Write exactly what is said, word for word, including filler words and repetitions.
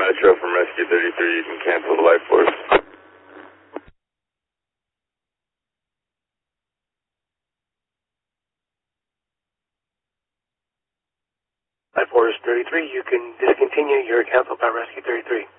Metro from Rescue thirty-three. You can cancel the Life Force. Life Force thirty-three, you can discontinue your cancel by Rescue thirty-three.